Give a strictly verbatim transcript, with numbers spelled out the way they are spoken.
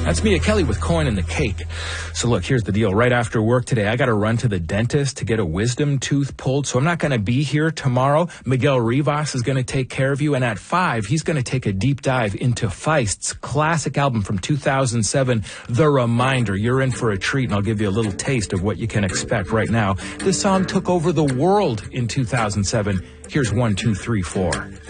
That's Mia Kelly with Coin in the Cake. So look, here's the deal. Right after work today, I got to run to the dentist to get a wisdom tooth pulled. So I'm not going to be here tomorrow. Miguel Rivas is going to take care of you. And at five, he's going to take a deep dive into Feist's classic album from two thousand seven, The Reminder. You're in for a treat, and I'll give you a little taste of what you can expect right now. This song took over the world in two thousand seven. Here's one, two, three, four.